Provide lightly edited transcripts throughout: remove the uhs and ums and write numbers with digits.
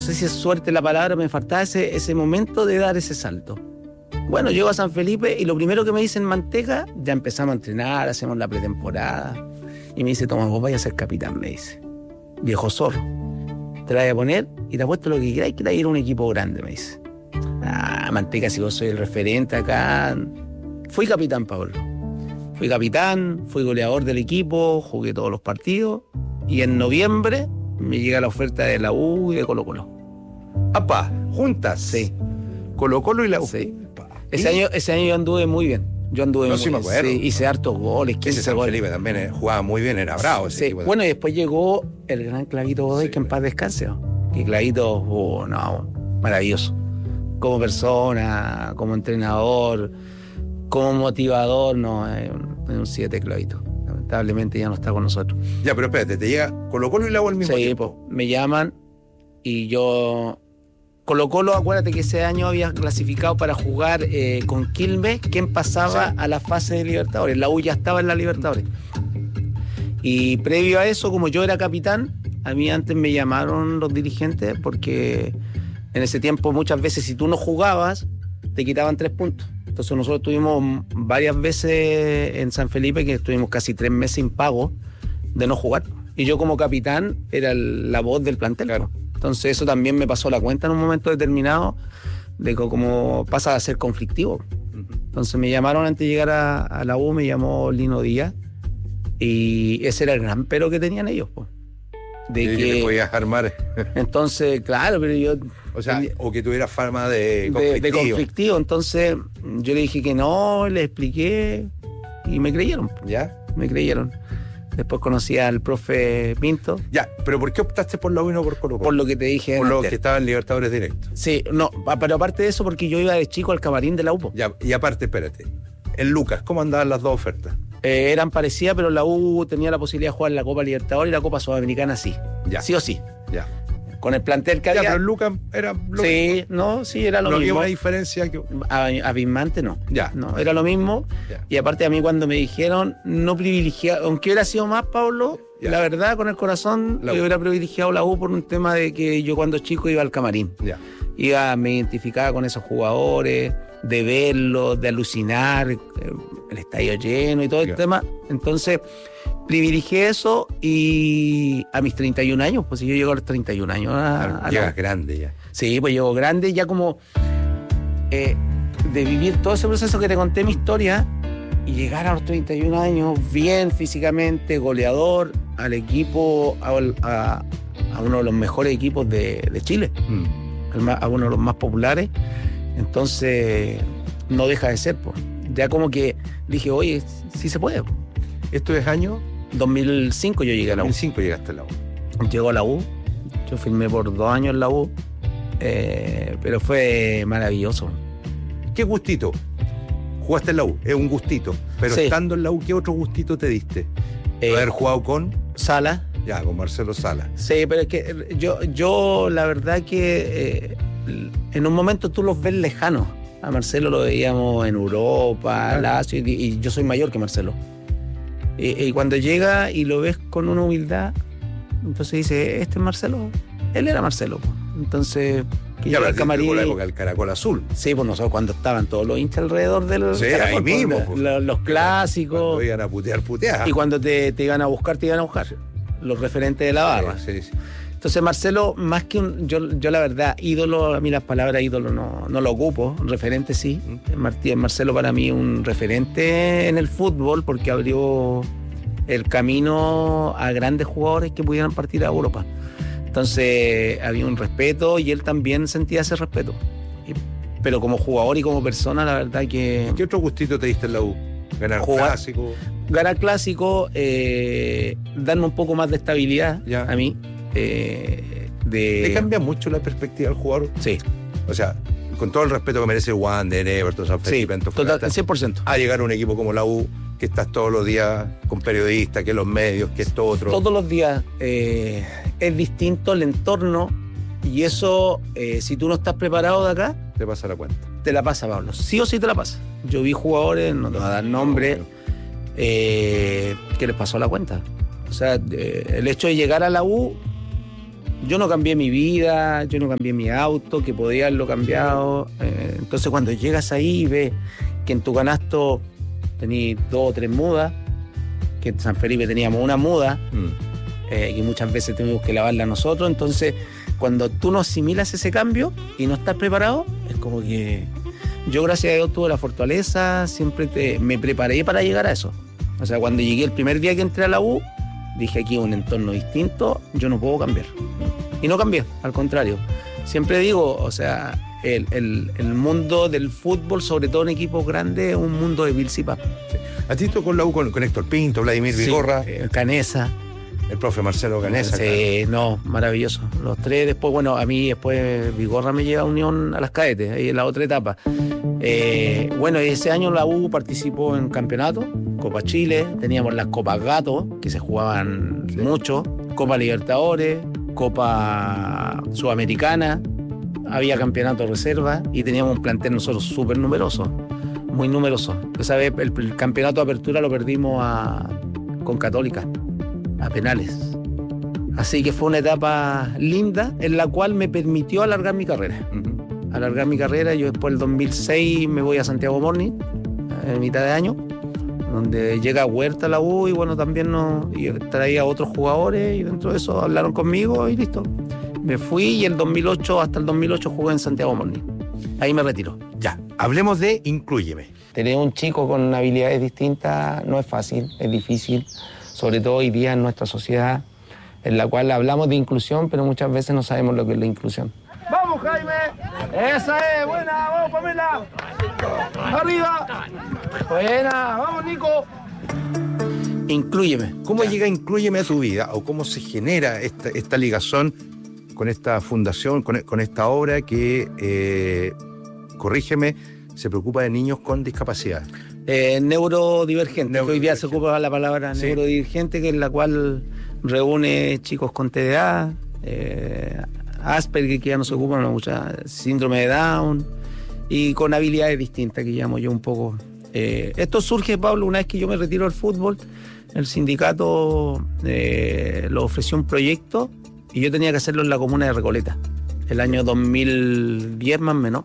No sé si es suerte la palabra, me faltaba ese momento de dar ese salto. Bueno, llego a San Felipe y lo primero que me dicen Manteca, ya empezamos a entrenar, hacemos la pretemporada. Y me dice, Tomás, vos vais a ser capitán, me dice. Viejo zorro, te la voy a poner y te apuesto lo que queráis, que ir a un equipo grande, me dice. Manteca, si vos sois el referente acá. Fui capitán, Pablo. Fui capitán, fui goleador del equipo, jugué todos los partidos. Y en noviembre me llega la oferta de la U y de Colo-Colo. ¡Apa! ¿Juntas? Sí. Colo-Colo y la U. Sí. Ese año yo anduve muy bien. Sí me acuerdo. Sí, hice hartos goles. Ese San Felipe también jugaba muy bien, era bravo ese equipo. Bueno, y después llegó el gran Clavito Godoy, que en paz descanse. Y Clavito, maravilloso. Como persona, como entrenador, como motivador, es un 7 Clavito. Lamentablemente ya no está con nosotros. Ya, pero espérate, te llega Colo-Colo y la U al mismo tiempo. Sí, me llaman y yo... Colo-Colo, acuérdate que ese año había clasificado para jugar con Quilmes, quien pasaba a la fase de Libertadores. La U ya estaba en la Libertadores. Y previo a eso, como yo era capitán, a mí antes me llamaron los dirigentes porque en ese tiempo muchas veces si tú no jugabas, te quitaban 3 puntos. Entonces nosotros tuvimos varias veces en San Felipe que estuvimos casi 3 meses sin pago de no jugar. Y yo como capitán era la voz del plantel. Claro. Entonces eso también me pasó la cuenta en un momento determinado de cómo pasa a ser conflictivo. Entonces me llamaron antes de llegar a la U, me llamó Lino Díaz y ese era el gran pero que tenían ellos. De que te podías armar. Entonces, claro, pero yo... O sea, o que tuvieras fama de conflictivo. Entonces yo le dije que no, le expliqué y me creyeron. ¿Ya? Me creyeron. Después conocí al profe Pinto. Ya, pero ¿por qué optaste por la U y no por Colo-Colo? Por lo que te dije por antes. Lo que estaba en Libertadores directo. Sí, no, pero aparte de eso, porque yo iba de chico al camarín de la U. Ya, y aparte, espérate, en Lucas, ¿cómo andaban las dos ofertas? Eran parecidas, pero la U tenía la posibilidad de jugar la Copa Libertadores y la Copa Sudamericana sí. Ya. Sí o sí. Ya. Con el plantel que había. Pero en Lucas era lo sí, no, sí, era lo mismo. No había una diferencia que... Abismante no. Ya. No, era lo mismo. Ya. Y aparte a mí cuando me dijeron, no privilegiado, aunque hubiera sido más, Pablo, la verdad, con el corazón, yo hubiera privilegiado la U por un tema de que yo cuando chico iba al camarín. Ya. Me identificaba con esos jugadores, de verlos, de alucinar, el estadio lleno y todo el tema. Entonces, privilegié eso y a mis 31 años, pues si yo llego a los 31 años. Llegas grande ya. Sí, pues llego grande ya como de vivir todo ese proceso que te conté mi historia y llegar a los 31 años bien físicamente, goleador, al equipo, a uno de los mejores equipos de Chile, a uno de los más populares. Entonces no deja de ser, pues. Ya como que dije, oye, sí se puede. ¿Esto es año? 2005 yo llegué a la U. 2005 llegaste a la U. Llegó a la U, yo firmé por 2 años en la U, pero fue maravilloso. ¿Qué gustito? Jugaste en la U, es un gustito, pero sí. Estando en la U, ¿qué otro gustito te diste? ¿Haber jugado con? Sala. Ya, con Marcelo Sala. Sí, pero es que yo la verdad que en un momento tú los ves lejanos. A Marcelo lo veíamos en Europa, Lazio, y yo soy mayor que Marcelo. Y cuando llega y lo ves con una humildad, entonces dice, este es Marcelo. Él era Marcelo. Entonces, que ya el camarín. Por la época del Caracol Azul. Sí, pues nosotros cuando estaban todos los hinchas alrededor del Caracol, ahí mismo. Los clásicos. Cuando iban a putear. Y cuando te iban a buscar, los referentes de la barra. Sí. Entonces Marcelo, más que yo la verdad, ídolo, a mí las palabras ídolo no lo ocupo, referente sí. Marcelo para mí un referente en el fútbol porque abrió el camino a grandes jugadores que pudieran partir a Europa. Entonces había un respeto y él también sentía ese respeto. Pero como jugador y como persona, la verdad que... ¿Qué otro gustito te diste en la U? Ganar clásico. Ganar clásico, darme un poco más de estabilidad a mí. ¿Te cambia mucho la perspectiva del jugador? Sí. O sea, con todo el respeto que merece Wander, Everton, San Felipe, total, 100%. A llegar a un equipo como la U, que estás todos los días con periodistas, que los medios, que esto otro. Todos los días es distinto el entorno y eso, si tú no estás preparado de acá, te pasa la cuenta. Te la pasa, Pablo. Sí o sí te la pasa. Yo vi jugadores, no te voy a dar nombre, que les pasó la cuenta. O sea, el hecho de llegar a la U Yo no cambié mi vida, yo no cambié mi auto, que podía haberlo cambiado. Entonces cuando llegas ahí y ves que en tu canasto tenés 2 o 3 mudas, que en San Felipe teníamos una muda, y muchas veces tuvimos que lavarla nosotros. Entonces cuando tú no asimilas ese cambio y no estás preparado, es como que... Yo, gracias a Dios, tuve la fortaleza, siempre me preparé para llegar a eso. O sea, cuando llegué el primer día que entré a la U, dije, aquí es un entorno distinto, yo no puedo cambiar. Y no cambié, al contrario. Siempre digo, o sea, el mundo del fútbol, sobre todo en equipos grandes, es un mundo de Bill Zipa. Sí. ¿A ti tocó la U con Héctor Pinto, Vladimir Vigorra? Canesa. El profe Marcelo Canesa. Sí, claro. No, maravilloso. Los 3 después, bueno, a mí después Vigorra me lleva a Unión a las cadetes, ahí en la otra etapa. Bueno, ese año la U participó en campeonato, Copa Chile, teníamos las Copas Gato, que se jugaban mucho, Copa Libertadores, Copa Sudamericana, había campeonato reserva y teníamos un plantel nosotros súper numeroso, muy numeroso. Esa vez el campeonato de apertura lo perdimos con Católica, a penales. Así que fue una etapa linda en la cual me permitió alargar mi carrera. Alargar mi carrera. Yo después del 2006 me voy a Santiago Morning, en mitad de año, donde llega Huerta a la U y bueno, también y traía a otros jugadores y dentro de eso hablaron conmigo y listo. Me fui y hasta el 2008 jugué en Santiago Morning. Ahí me retiro. Ya, hablemos de Inclúyeme. Tener un chico con habilidades distintas no es fácil, es difícil, sobre todo hoy día en nuestra sociedad, en la cual hablamos de inclusión, pero muchas veces no sabemos lo que es la inclusión. ¡Vamos, Jaime! ¡Esa es! ¡Buena! ¡Vamos, Pamela! ¡Arriba! ¡Buena! ¡Vamos, Nico! Inclúyeme. ¿Cómo llega Inclúyeme a tu vida? ¿O cómo se genera esta ligazón con esta fundación, con esta obra que, corrígeme, se preocupa de niños con discapacidad? Neurodivergente, que hoy día se ocupa la palabra neurodivergente, que es la cual reúne chicos con TDA, Asperger, que ya no se ocupan mucha, síndrome de Down, y con habilidades distintas, que llamo yo un poco. Esto surge, Pablo, una vez que yo me retiro del fútbol, el sindicato lo ofreció un proyecto y yo tenía que hacerlo en la comuna de Recoleta, el año 2010 más o menos.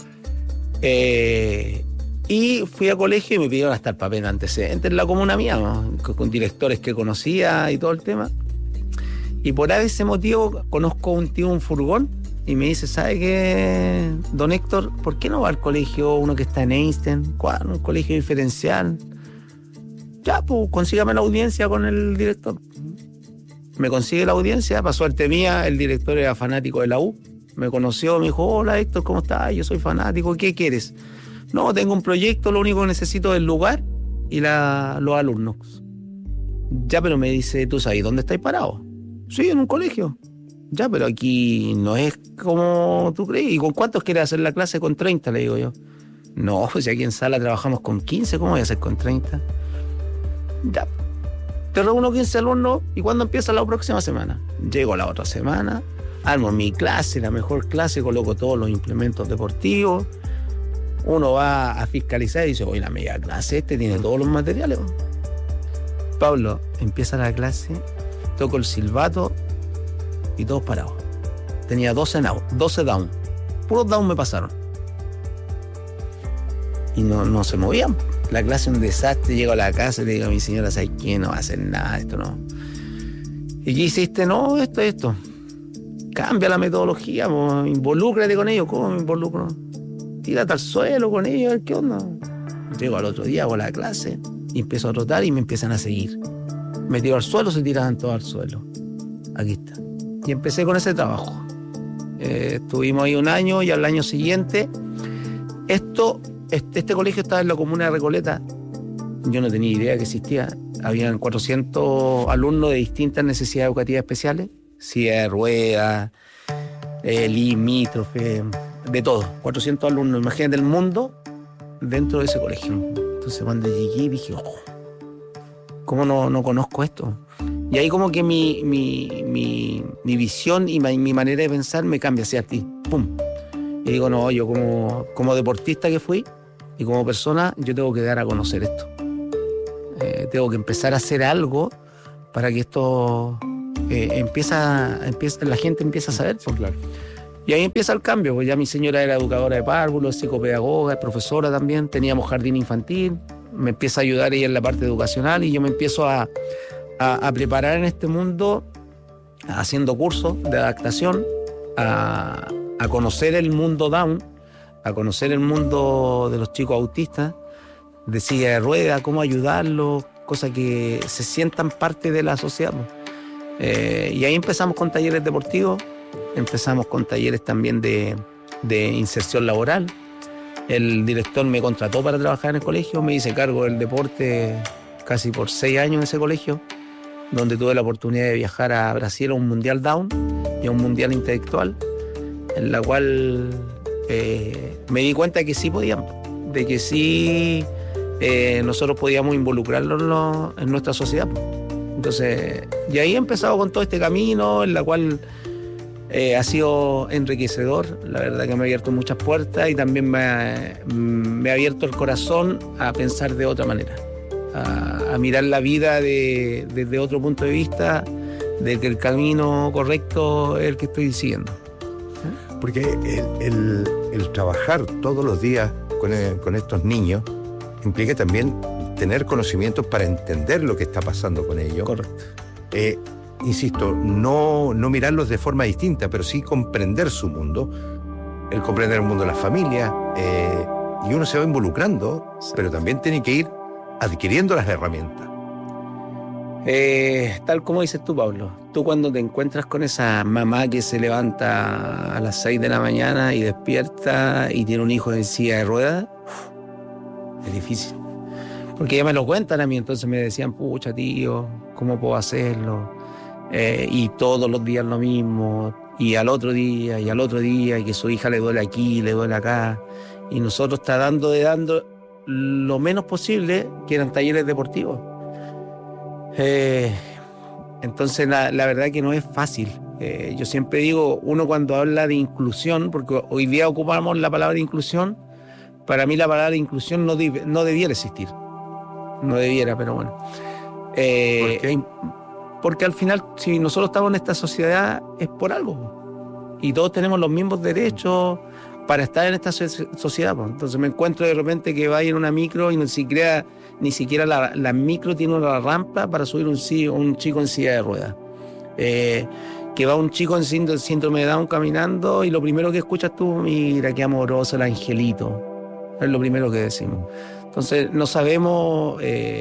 Y fui a colegio y me pidieron hasta el papel de antecedentes en la comuna mía, ¿no? Con directores que conocía y todo el tema. Y por ese motivo conozco a un tío, un furgón, y me dice, ¿sabe qué, don Héctor? ¿Por qué no va al colegio uno que está en Einstein? ¿Cuál? Un colegio diferencial. Ya, pues consígame la audiencia con el director. Me consigue la audiencia, pasó suerte mía, el director era fanático de la U. Me conoció, me dijo, hola Héctor, ¿cómo estás? Yo soy fanático, ¿qué quieres? No, tengo un proyecto, lo único que necesito es el lugar y los alumnos. Ya, pero me dice, ¿tú sabes dónde estáis parados? Sí, en un colegio. Ya, pero aquí no es como tú crees. ¿Y con cuántos quieres hacer la clase? Con 30, le digo yo. No, pues aquí en sala trabajamos con 15, ¿cómo voy a hacer con 30? Ya, te reúno 15 alumnos y ¿cuándo empieza la próxima semana? Llego la otra semana, armo mi clase, la mejor clase, coloco todos los implementos deportivos. Uno va a fiscalizar y dice, oye, la media clase tiene todos los materiales. Pablo, empieza la clase, toco el silbato y todos parados. Tenía 12 down. Puros down me pasaron. Y no se movían. La clase es un desastre. Llego a la casa y le digo a mi señora, ¿sabes qué? No va a hacer nada, esto no. ¿Y qué hiciste? No, esto. Cambia la metodología, involúcrate con ellos. ¿Cómo me involucro? Tírate al suelo con ellos, a ver qué onda. Llego al otro día, hago la clase y empiezo a trotar y me empiezan a seguir. Me tiro al suelo, se tiraban todos al suelo. Aquí está. Y empecé con ese trabajo. Estuvimos ahí un año y al año siguiente, este colegio estaba en la comuna de Recoleta. Yo no tenía idea que existía. Habían 400 alumnos de distintas necesidades educativas especiales, silla de ruedas, limítrofe, de todo. 400 alumnos, imagínate el mundo dentro de ese colegio. Entonces cuando llegué dije, ¿cómo no conozco esto? Y ahí como que mi visión y mi manera de pensar me cambia hacia ti. ¡Pum! Y digo, no, yo como deportista que fui y como persona, yo tengo que dar a conocer esto. Tengo que empezar a hacer algo para que esto la gente empieza a saber. Sí, claro. Y ahí empieza el cambio, pues ya mi señora era educadora de párvulos, psicopedagoga, profesora también, teníamos jardín infantil, me empieza a ayudar ella en la parte educacional y yo me empiezo a preparar en este mundo haciendo cursos de adaptación, a conocer el mundo Down, a conocer el mundo de los chicos autistas, de silla de ruedas, cómo ayudarlos, cosas que se sientan parte de la sociedad. Y ahí empezamos con talleres deportivos, empezamos con talleres también de inserción laboral. El director me contrató para trabajar en el colegio, me hice cargo del deporte casi por 6 años en ese colegio, donde tuve la oportunidad de viajar a Brasil a un mundial Down y a un mundial intelectual, en la cual me di cuenta de que sí podíamos, de que sí nosotros podíamos involucrarlos en nuestra sociedad. Entonces, y ahí he empezado con todo este camino, en la cual ha sido enriquecedor. La verdad que me ha abierto muchas puertas y también me ha abierto el corazón a pensar de otra manera, a mirar la vida desde otro punto de vista, de que el camino correcto es el que estoy siguiendo. Porque el trabajar todos los días con estos niños implica también tener conocimientos para entender lo que está pasando con ellos. Correcto. Insisto, no mirarlos de forma distinta, pero sí comprender su mundo, el comprender el mundo de la familia, y uno se va involucrando, sí, pero también tiene que ir adquiriendo las herramientas. Tal como dices tú, Pablo, tú cuando te encuentras con esa mamá que se levanta a las 6 de la mañana y despierta y tiene un hijo en silla de ruedas, es difícil. Porque ya me lo cuentan a mí, entonces me decían, pucha tío, ¿cómo puedo hacerlo? Y todos los días lo mismo, y al otro día, y que su hija le duele aquí, le duele acá, y nosotros está dando lo menos posible, que eran talleres deportivos. Entonces la verdad que no es fácil. Yo siempre digo, uno cuando habla de inclusión, porque hoy día ocupamos la palabra inclusión, para mí la palabra inclusión no debiera existir. No debiera, pero bueno. ¿Por qué? Porque al final, si nosotros estamos en esta sociedad, es por algo. Y todos tenemos los mismos derechos para estar en esta sociedad. Entonces me encuentro de repente que va a ir una micro y ni siquiera la micro tiene una rampa para subir un chico en silla de ruedas. Que va un chico en síndrome de Down caminando y lo primero que escuchas tú, mira qué amoroso el angelito. Es lo primero que decimos. Entonces no sabemos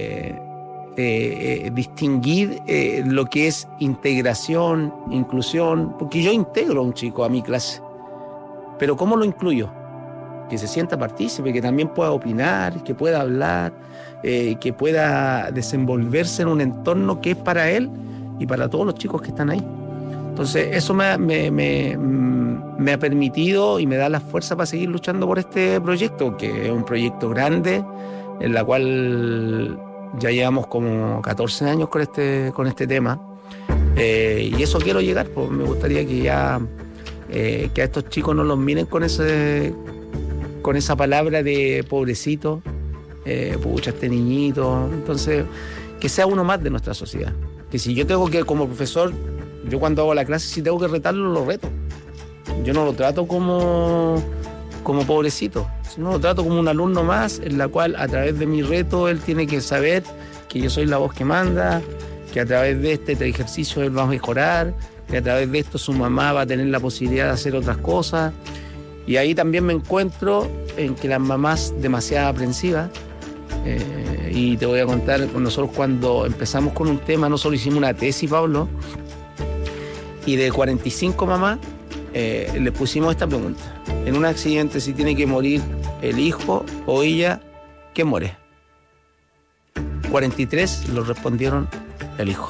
distinguir lo que es integración, inclusión, porque yo integro a un chico a mi clase, pero ¿cómo lo incluyo? Que se sienta partícipe, que también pueda opinar, que pueda hablar, que pueda desenvolverse en un entorno que es para él y para todos los chicos que están ahí. Entonces eso me ha permitido y me da la fuerza para seguir luchando por este proyecto, que es un proyecto grande, en la cual ya llevamos como 14 años con este tema, y eso quiero llegar, pues me gustaría que a estos chicos no los miren con esa palabra de pobrecito, pucha, este niñito. Entonces, que sea uno más de nuestra sociedad. Que si yo tengo que, como profesor, yo cuando hago la clase, si tengo que retarlo, lo reto. Yo no lo trato como pobrecito, sino lo trato como un alumno más, en la cual a través de mi reto él tiene que saber que yo soy la voz que manda, que a través de este ejercicio él va a mejorar, que a través de esto su mamá va a tener la posibilidad de hacer otras cosas. Y ahí también me encuentro en que las mamás demasiado aprensivas, y te voy a contar, nosotros cuando empezamos con un tema, nosotros hicimos una tesis, Pablo, y de 45 mamás les pusimos esta pregunta: en un accidente, si tiene que morir el hijo o ella, ¿quién muere? 43 lo respondieron el hijo.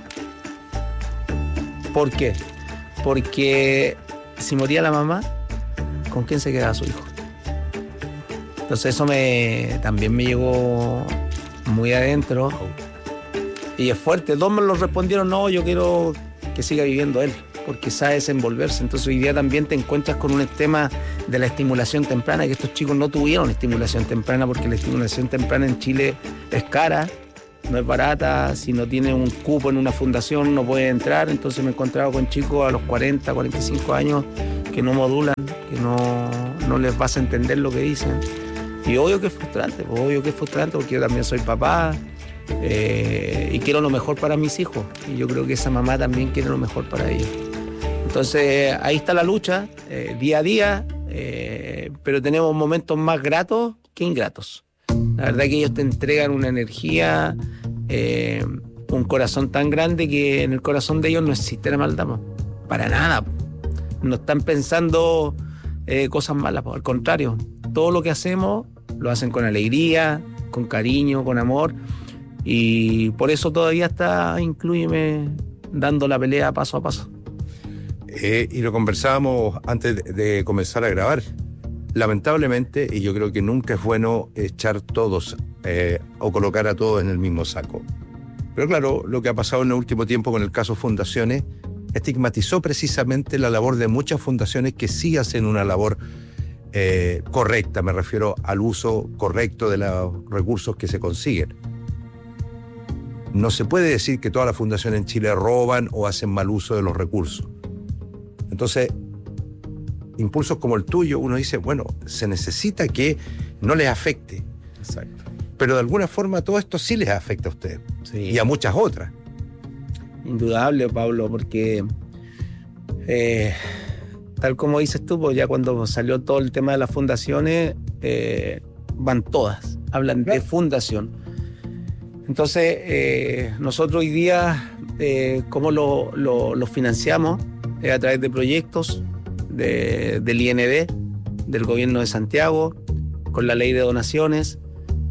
¿Por qué? Porque si moría la mamá, ¿con quién se quedaba su hijo? Entonces eso también me llegó muy adentro y es fuerte. 2 me lo respondieron, no, yo quiero que siga viviendo él, porque sabe desenvolverse. Entonces hoy día también te encuentras con un tema de la estimulación temprana, que estos chicos no tuvieron estimulación temprana, porque la estimulación temprana en Chile es cara, no es barata, si no tiene un cupo en una fundación no puede entrar, entonces me he encontrado con chicos a los 40, 45 años que no modulan, que no les vas a entender lo que dicen. Y obvio que es frustrante, porque yo también soy papá y quiero lo mejor para mis hijos. Y yo creo que esa mamá también quiere lo mejor para ellos. Entonces ahí está la lucha, día a día, pero tenemos momentos más gratos que ingratos. La verdad que ellos te entregan una energía, un corazón tan grande que en el corazón de ellos no existe la maldad, para nada. No están pensando cosas malas, al contrario. Todo lo que hacemos lo hacen con alegría, con cariño, con amor, y por eso todavía está Inclúyeme dando la pelea paso a paso. Y lo conversábamos antes de comenzar a grabar. Lamentablemente, y yo creo que nunca es bueno echar todos o colocar a todos en el mismo saco. Pero claro, lo que ha pasado en el último tiempo con el caso Fundaciones estigmatizó precisamente la labor de muchas fundaciones que sí hacen una labor correcta, me refiero al uso correcto de los recursos que se consiguen. No se puede decir que todas las fundaciones en Chile roban o hacen mal uso de los recursos. Entonces, impulsos como el tuyo, uno dice, bueno, se necesita que no les afecte. Exacto. Pero de alguna forma todo esto sí les afecta a ustedes. Sí. Y a muchas otras. Indudable, Pablo, porque tal como dices tú, pues ya cuando salió todo el tema de las fundaciones, van todas, hablan de fundación. Entonces, nosotros hoy día, ¿cómo lo financiamos? A través de proyectos del IND, del gobierno de Santiago, con la ley de donaciones,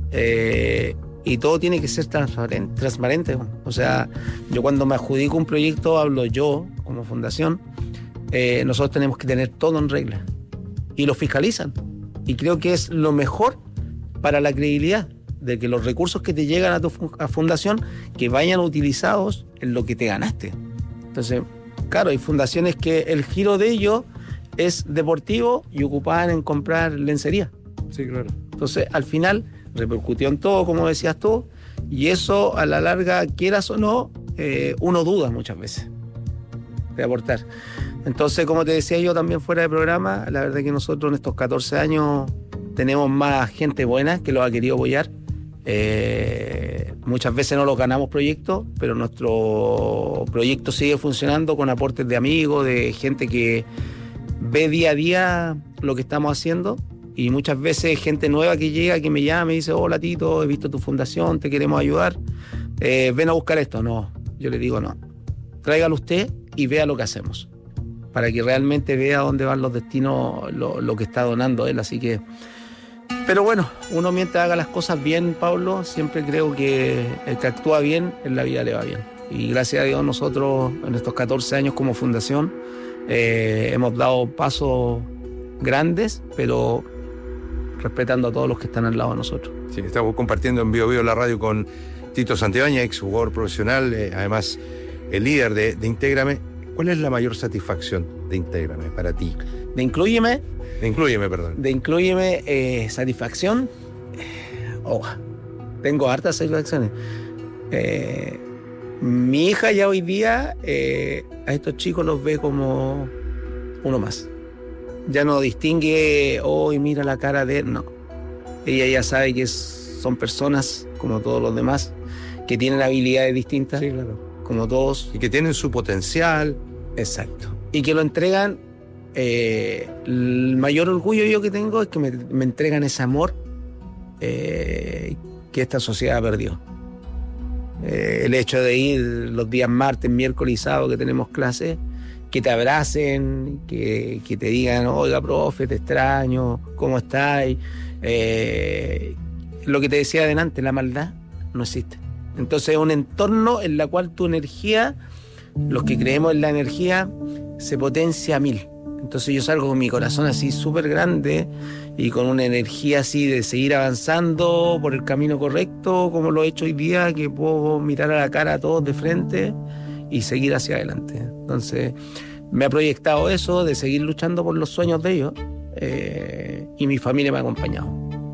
y todo tiene que ser transparente. O sea, yo cuando me adjudico un proyecto, hablo yo como fundación, nosotros tenemos que tener todo en regla, y lo fiscalizan, y creo que es lo mejor para la credibilidad de que los recursos que te llegan a tu fundación que vayan utilizados en lo que te ganaste. Entonces, claro, hay fundaciones que el giro de ellos es deportivo y ocupaban en comprar lencería. Sí, claro. Entonces, al final, repercutió en todo, como decías tú, y eso, a la larga, quieras o no, uno duda muchas veces de aportar. Entonces, como te decía yo también fuera de programa, la verdad es que nosotros en estos 14 años tenemos más gente buena que los ha querido apoyar. Muchas veces no los ganamos proyectos, pero nuestro proyecto sigue funcionando con aportes de amigos, de gente que ve día a día lo que estamos haciendo, y muchas veces gente nueva que llega, que me llama y dice, hola Tito, he visto tu fundación, te queremos ayudar, ven a buscar esto. No, yo le digo no, tráigalo usted y vea lo que hacemos, para que realmente vea dónde van los destinos, lo que está donando él. Así que, pero bueno, uno mientras haga las cosas bien, Pablo, siempre creo que el que actúa bien en la vida le va bien. Y gracias a Dios nosotros en estos 14 años como fundación hemos dado pasos grandes, pero respetando a todos los que están al lado de nosotros. Sí, estamos compartiendo en Bio Bio la radio con Tito Santibáñez, ex jugador profesional, además el líder de Intégrame. ¿Cuál es la mayor satisfacción de Intégrame para ti? De Inclúyeme, satisfacción. Tengo hartas satisfacciones. Mi hija ya hoy día a estos chicos los ve como uno más. Ya no distingue, mira la cara de él, no. Ella ya sabe que son personas como todos los demás, que tienen habilidades distintas, sí, claro, como todos. Y que tienen su potencial. Exacto. Y que lo entregan. El mayor orgullo yo que tengo es que me entregan ese amor que esta sociedad perdió. El hecho de ir los días martes, miércoles y sábado que tenemos clases, que te abracen, que te digan, oiga, profe, te extraño, ¿cómo estás? Lo que te decía adelante, la maldad no existe. Entonces es un entorno en el cual tu energía, los que creemos en la energía, se potencia a 1000. Entonces yo salgo con mi corazón así súper grande y con una energía así de seguir avanzando por el camino correcto, como lo he hecho hoy día, que puedo mirar a la cara a todos de frente y seguir hacia adelante. Entonces me ha proyectado eso de seguir luchando por los sueños de ellos, y mi familia me ha acompañado.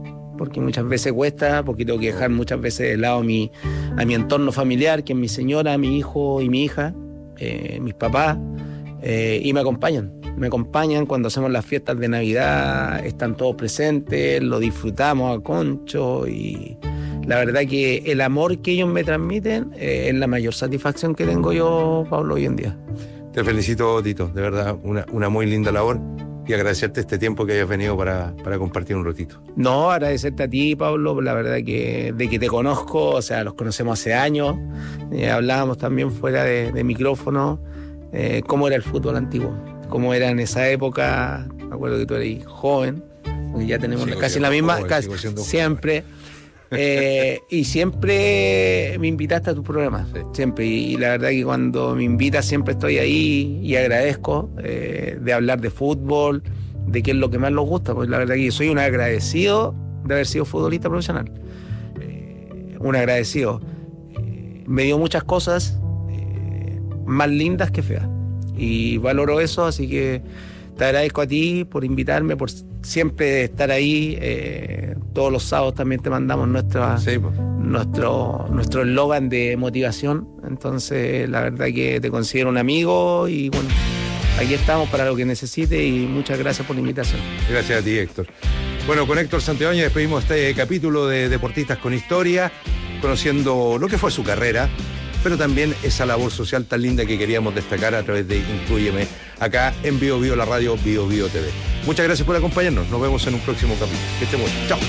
porque muchas veces cuesta, porque tengo que dejar muchas veces de lado a mi entorno familiar, que es mi señora, mi hijo y mi hija, mis papás, y me acompañan cuando hacemos las fiestas de Navidad, están todos presentes, lo disfrutamos a concho, y la verdad que el amor que ellos me transmiten es la mayor satisfacción que tengo yo, Pablo, hoy en día. Te felicito, Tito, de verdad, una muy linda labor, y agradecerte este tiempo que hayas venido para compartir un ratito. No, agradecerte a ti, Pablo, la verdad que de que te conozco, o sea, los conocemos hace años, hablábamos también fuera de micrófono, cómo era el fútbol antiguo, cómo era en esa época. Me acuerdo que tú eres joven, porque ya tenemos casi la misma, casi, siempre. Y siempre me invitaste a tu programa, sí. Siempre, y la verdad que cuando me invitas siempre estoy ahí y agradezco de hablar de fútbol, de qué es lo que más nos gusta, pues la verdad que soy un agradecido de haber sido futbolista profesional, un agradecido. Me dio muchas cosas más lindas que feas, y valoro eso, así que te agradezco a ti por invitarme, por siempre estar ahí. Todos los sábados también te mandamos nuestro eslogan de motivación. Entonces, la verdad que te considero un amigo, y bueno, aquí estamos para lo que necesites, y muchas gracias por la invitación. Gracias a ti, Héctor. Bueno, con Héctor Santibáñez despedimos este capítulo de Deportistas con Historia, conociendo lo que fue su carrera, pero también esa labor social tan linda que queríamos destacar a través de Inclúyeme, acá en Bio Bio, la radio Bio Bio TV. Muchas gracias por acompañarnos. Nos vemos en un próximo capítulo. Que estén muy bien. Chao.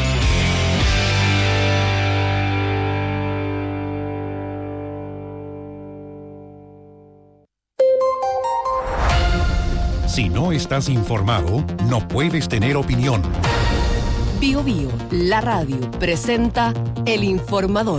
Si no estás informado, no puedes tener opinión. Bio Bio, la radio, presenta El Informador.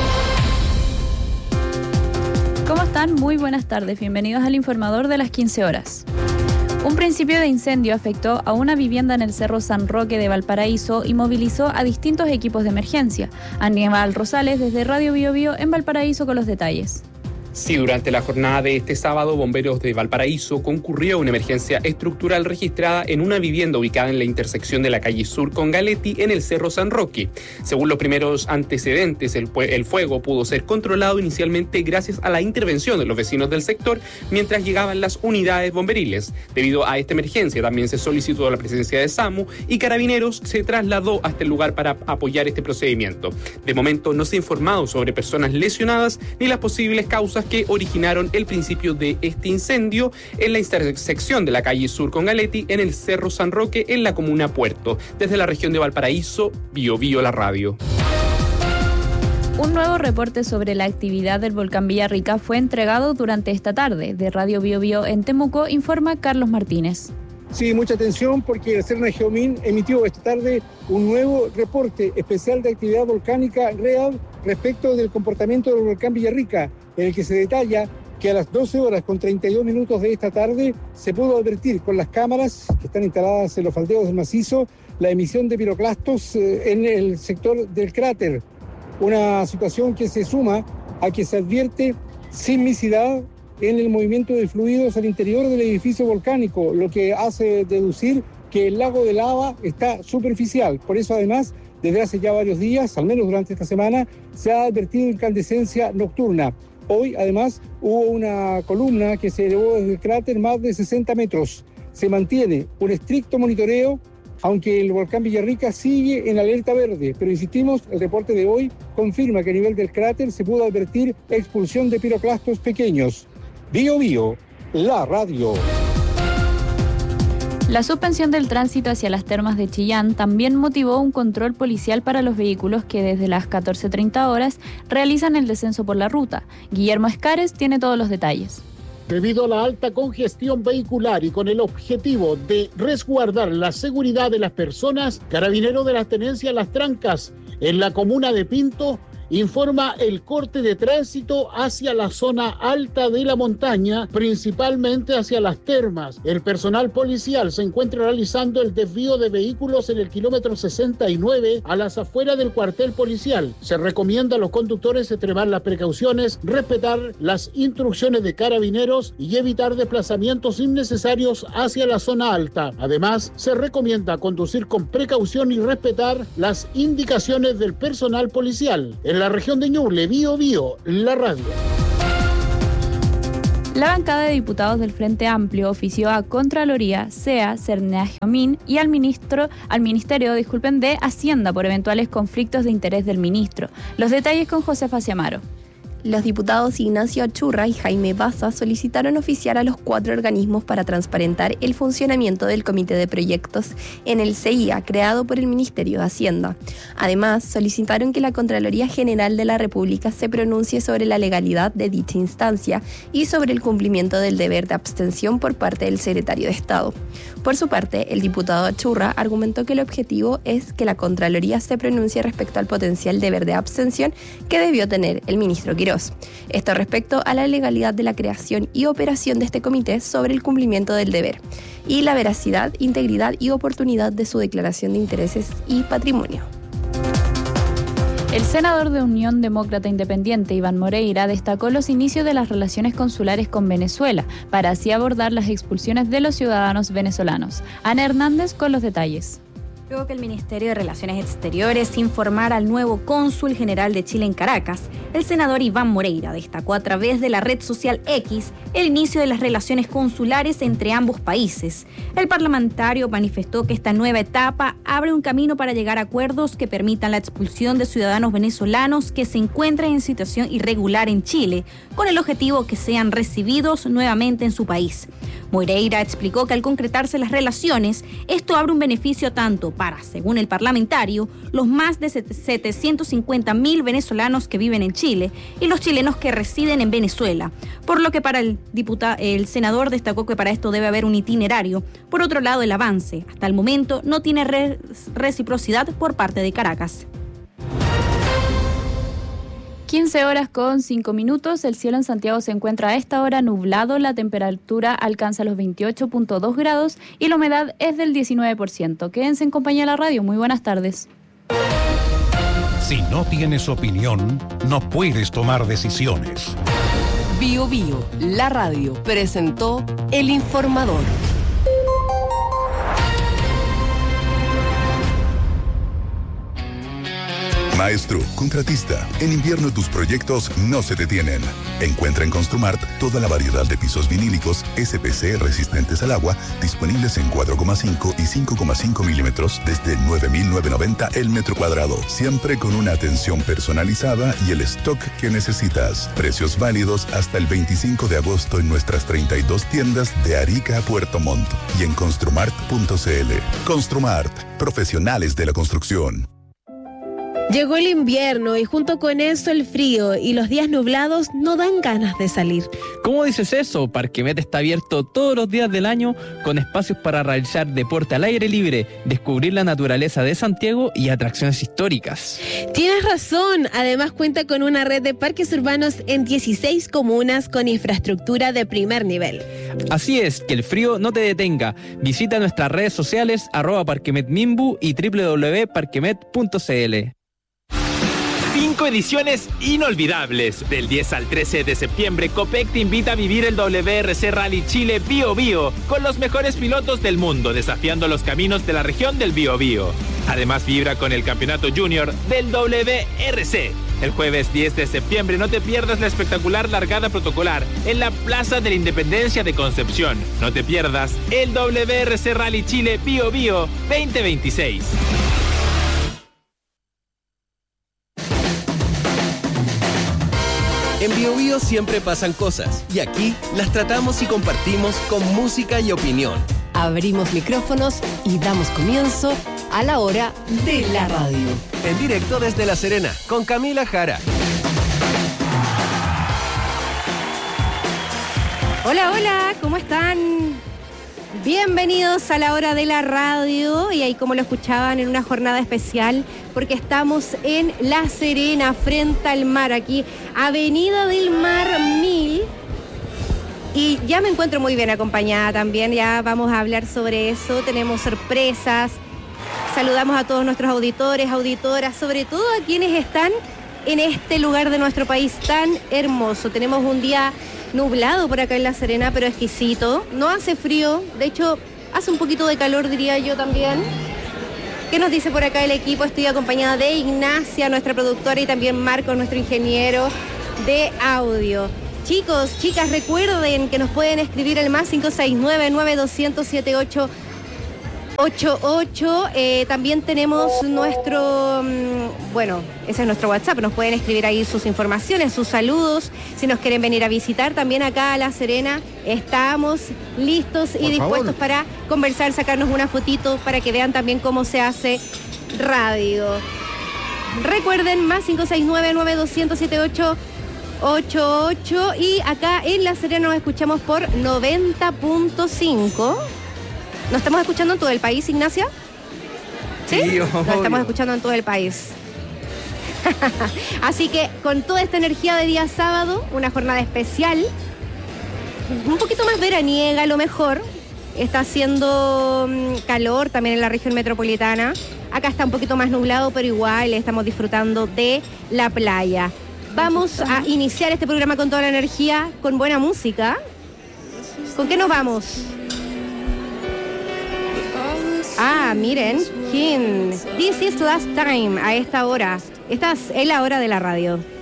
¿Cómo están? Muy buenas tardes. Bienvenidos al Informador de las 15 horas. Un principio de incendio afectó a una vivienda en el Cerro San Roque de Valparaíso y movilizó a distintos equipos de emergencia. Aníbal Rosales desde Radio Bio Bio en Valparaíso con los detalles. Sí, durante la jornada de este sábado, bomberos de Valparaíso concurrió a una emergencia estructural registrada en una vivienda ubicada en la intersección de la calle Sur con Galetti en el Cerro San Roque. Según los primeros antecedentes, el fuego pudo ser controlado inicialmente gracias a la intervención de los vecinos del sector mientras llegaban las unidades bomberiles. Debido a esta emergencia, también se solicitó la presencia de SAMU y Carabineros se trasladó hasta el lugar para apoyar este procedimiento. De momento no se ha informado sobre personas lesionadas ni las posibles causas que originaron el principio de este incendio en la intersección de la calle Sur con Galetti en el Cerro San Roque en la comuna Puerto. Desde la región de Valparaíso, Bio Bio la radio. Un nuevo reporte sobre la actividad del volcán Villarrica fue entregado durante esta tarde. De Radio Bio Bio en Temuco informa Carlos Martínez. Sí, mucha atención porque el CERNA Geomín emitió esta tarde un nuevo reporte especial de actividad volcánica real respecto del comportamiento del volcán Villarrica, en el que se detalla que a las 12 horas con 32 minutos de esta tarde se pudo advertir con las cámaras que están instaladas en los faldeos del macizo la emisión de piroclastos en el sector del cráter. Una situación que se suma a que se advierte sismicidad en el movimiento de fluidos al interior del edificio volcánico, lo que hace deducir que el lago de lava está superficial. Por eso, además, desde hace ya varios días, al menos durante esta semana, se ha advertido incandescencia nocturna. Hoy, además, hubo una columna que se elevó desde el cráter más de 60 metros. Se mantiene un estricto monitoreo, aunque el volcán Villarrica sigue en alerta verde. Pero insistimos, el reporte de hoy confirma que a nivel del cráter se pudo advertir expulsión de piroclastos pequeños. Bio Bio, la radio. La suspensión del tránsito hacia las termas de Chillán también motivó un control policial para los vehículos que desde las 14:30 horas realizan el descenso por la ruta. Guillermo Escares tiene todos los detalles. Debido a la alta congestión vehicular y con el objetivo de resguardar la seguridad de las personas, Carabineros de la Tenencia Las Trancas, en la comuna de Pinto, informa el corte de tránsito hacia la zona alta de la montaña, principalmente hacia las termas. El personal policial se encuentra realizando el desvío de vehículos en el kilómetro 69 a las afueras del cuartel policial. Se recomienda a los conductores extremar las precauciones, respetar las instrucciones de carabineros y evitar desplazamientos innecesarios hacia la zona alta. Además, se recomienda conducir con precaución y respetar las indicaciones del personal policial. En la región de Ñuble, Biobío, la radio. La bancada de diputados del Frente Amplio ofició a Contraloría, SEA, Cernagiomín y al Ministerio de Hacienda por eventuales conflictos de interés del ministro. Los detalles con Josefa Ciamaro. Los diputados Ignacio Achurra y Jaime Baza solicitaron oficiar a los 4 organismos para transparentar el funcionamiento del Comité de Proyectos en el CIA, creado por el Ministerio de Hacienda. Además, solicitaron que la Contraloría General de la República se pronuncie sobre la legalidad de dicha instancia y sobre el cumplimiento del deber de abstención por parte del Secretario de Estado. Por su parte, el diputado Achurra argumentó que el objetivo es que la Contraloría se pronuncie respecto al potencial deber de abstención que debió tener el ministro Quirós. Esto respecto a la legalidad de la creación y operación de este comité sobre el cumplimiento del deber y la veracidad, integridad y oportunidad de su declaración de intereses y patrimonio. El senador de Unión Demócrata Independiente, Iván Moreira, destacó los inicios de las relaciones consulares con Venezuela para así abordar las expulsiones de los ciudadanos venezolanos. Ana Hernández con los detalles. Luego que el Ministerio de Relaciones Exteriores informara al nuevo cónsul general de Chile en Caracas, el senador Iván Moreira destacó a través de la red social X el inicio de las relaciones consulares entre ambos países. El parlamentario manifestó que esta nueva etapa abre un camino para llegar a acuerdos que permitan la expulsión de ciudadanos venezolanos que se encuentran en situación irregular en Chile, con el objetivo que sean recibidos nuevamente en su país. Moreira explicó que al concretarse las relaciones, esto abre un beneficio tanto para, según el parlamentario, los más de 750.000 venezolanos que viven en Chile y los chilenos que residen en Venezuela, por lo que para el senador destacó que para esto debe haber un itinerario. Por otro lado, el avance hasta el momento no tiene reciprocidad por parte de Caracas. 15 horas con 5 minutos, el cielo en Santiago se encuentra a esta hora nublado, la temperatura alcanza los 28.2 grados y la humedad es del 19%. Quédense en compañía de la radio, muy buenas tardes. Si no tienes opinión, no puedes tomar decisiones. Biobío, la radio, presentó El Informador. Maestro, contratista, en invierno tus proyectos no se detienen. Encuentra en Construmart toda la variedad de pisos vinílicos SPC resistentes al agua, disponibles en 4,5 y 5,5 milímetros desde 9.990 el metro cuadrado, siempre con una atención personalizada y el stock que necesitas. Precios válidos hasta el 25 de agosto en nuestras 32 tiendas de Arica a Puerto Montt y en construmart.cl. Construmart, profesionales de la construcción. Llegó el invierno y junto con eso el frío y los días nublados no dan ganas de salir. ¿Cómo dices eso? Parquemet está abierto todos los días del año con espacios para realizar deporte al aire libre, descubrir la naturaleza de Santiago y atracciones históricas. Tienes razón, además cuenta con una red de parques urbanos en 16 comunas con infraestructura de primer nivel. Así es, que el frío no te detenga. Visita nuestras redes sociales @parquemetmimbu y www.parquemet.cl. 5 ediciones inolvidables. Del 10 al 13 de septiembre, Copec te invita a vivir el WRC Rally Chile Biobío con los mejores pilotos del mundo, desafiando los caminos de la región del Biobío. Además, vibra con el campeonato junior del WRC. El jueves 10 de septiembre no te pierdas la espectacular largada protocolar en la Plaza de la Independencia de Concepción. No te pierdas el WRC Rally Chile Biobío 2026. En Biobío siempre pasan cosas y aquí las tratamos y compartimos con música y opinión. Abrimos micrófonos y damos comienzo a la hora de la radio. En directo desde La Serena con Camila Jara. Hola, hola, ¿cómo están? Bienvenidos a la hora de la radio y ahí como lo escuchaban en una jornada especial porque estamos en La Serena frente al mar, aquí Avenida del Mar 1000 y ya me encuentro muy bien acompañada también, ya vamos a hablar sobre eso, tenemos sorpresas, saludamos a todos nuestros auditores, auditoras, sobre todo a quienes están en este lugar de nuestro país tan hermoso. Tenemos un día nublado por acá en La Serena, pero exquisito. No hace frío, de hecho hace un poquito de calor, diría yo también. ¿Qué nos dice por acá el equipo? Estoy acompañada de Ignacia, nuestra productora, y también Marcos, nuestro ingeniero de audio. Chicos, chicas, recuerden que nos pueden escribir al más 569-9200-7888. También tenemos nuestro, ese es nuestro WhatsApp, nos pueden escribir ahí sus informaciones, sus saludos, si nos quieren venir a visitar también acá a La Serena, estamos listos y dispuestos para conversar, sacarnos una fotito para que vean también cómo se hace radio. Recuerden, más 569-9200-7888 y acá en La Serena nos escuchamos por 90.5. ¿Nos estamos escuchando en todo el país, Ignacia? ¿Sí? Nos estamos escuchando en todo el país. Así que con toda esta energía de día sábado, una jornada especial, un poquito más veraniega a lo mejor. Está haciendo calor también en la región metropolitana. Acá está un poquito más nublado, pero igual estamos disfrutando de la playa. Vamos a iniciar este programa con toda la energía, con buena música. ¿Con qué nos vamos? Miren, ¿quién? This is last time, a esta hora. Estás en la hora de la radio.